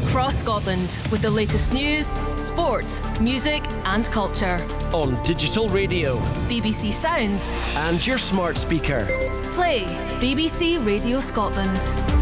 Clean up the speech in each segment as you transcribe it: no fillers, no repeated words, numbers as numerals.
across Scotland with the latest news, sport, music and culture. On digital radio, BBC Sounds and your smart speaker. Play BBC Radio Scotland.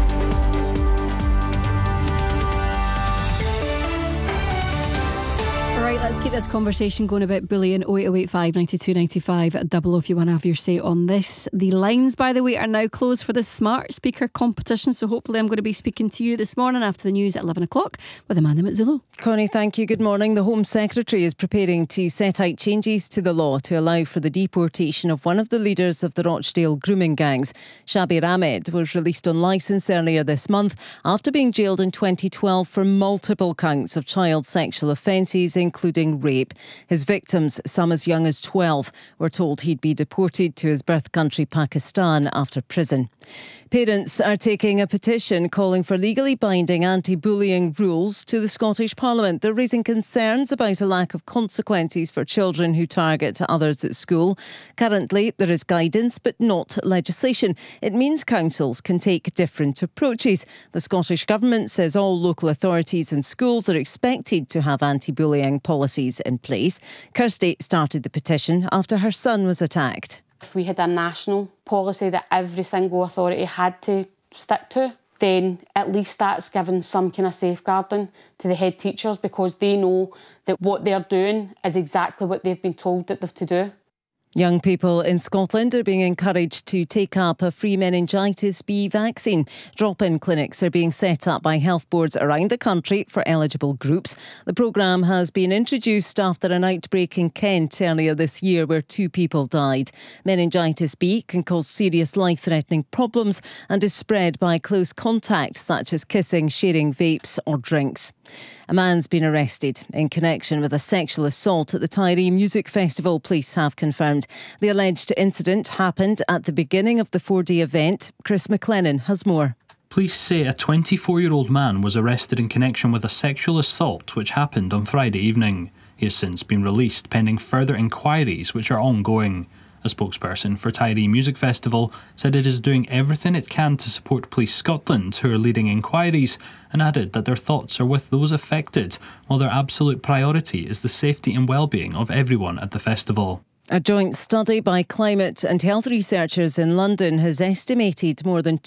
Right, let's keep this conversation going about bullying. 08085 92 95 double if you want to have your say on this. The lines, by the way, are now closed for the smart speaker competition, so hopefully I'm going to be speaking to you this morning after the news at 11 o'clock with Amanda Mazzullo. Connie, thank you. Good morning. The Home Secretary is preparing to set out changes to the law to allow for the deportation of one of the leaders of the Rochdale grooming gangs. Shabir Ahmed was released on licence earlier this month after being jailed in 2012 for multiple counts of child sexual offences, including rape. His victims, some as young as 12, were told he'd be deported to his birth country, Pakistan, after prison. Parents are taking a petition calling for legally binding anti-bullying rules to the Scottish Parliament. They're raising concerns about a lack of consequences for children who target others at school. Currently, there is guidance but not legislation. It means councils can take different approaches. The Scottish Government says all local authorities and schools are expected to have anti-bullying policies in place. Kirsty started the petition after her son was attacked. If we had a national policy that every single authority had to stick to, then at least that's given some kind of safeguarding to the head teachers, because they know that what they're doing is exactly what they've been told that they've to do. Young people in Scotland are being encouraged to take up a free meningitis B vaccine. Drop-in clinics are being set up by health boards around the country for eligible groups. The programme has been introduced after an outbreak in Kent earlier this year where 2 people died. Meningitis B can cause serious life-threatening problems and is spread by close contact, such as kissing, sharing vapes or drinks. A man's been arrested in connection with a sexual assault at the Tyree Music Festival, police have confirmed. The alleged incident happened at the beginning of the 4-day event. Chris McLennan has more. Police say a 24-year-old man was arrested in connection with a sexual assault which happened on Friday evening. He has since been released pending further inquiries which are ongoing. A spokesperson for Tyree Music Festival said it is doing everything it can to support Police Scotland, who are leading inquiries, and added that their thoughts are with those affected, while their absolute priority is the safety and well-being of everyone at the festival. A joint study by climate and health researchers in London has estimated more than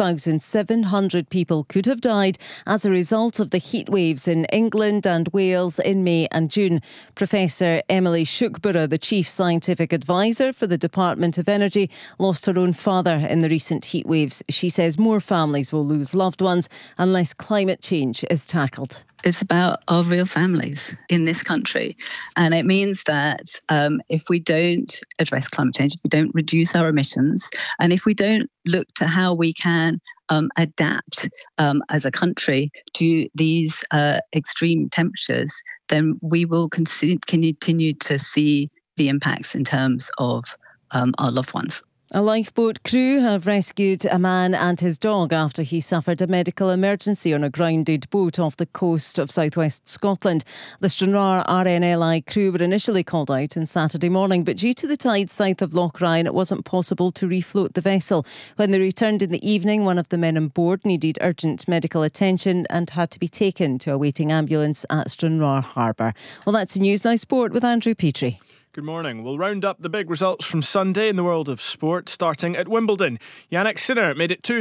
2,700 people could have died as a result of the heat waves in England and Wales in May and June. Professor Emily Shookborough, the chief scientific advisor for the Department of Energy, lost her own father in the recent heat waves. She says more families will lose loved ones unless climate change is tackled. It's about our real families in this country. And it means that if we don't address climate change, if we don't reduce our emissions, and if we don't look to how we can adapt as a country to these extreme temperatures, then we will continue to see the impacts in terms of our loved ones. A lifeboat crew have rescued a man and his dog after he suffered a medical emergency on a grounded boat off the coast of southwest Scotland. The Stranraer RNLI crew were initially called out on Saturday morning, but due to the tides south of Loch Ryan, it wasn't possible to refloat the vessel. When they returned in the evening, one of the men on board needed urgent medical attention and had to be taken to a waiting ambulance at Stranraer Harbour. Well, that's the news. Now sport with Andrew Petrie. Good morning. We'll round up the big results from Sunday in the world of sport, starting at Wimbledon. Jannik Sinner made it 2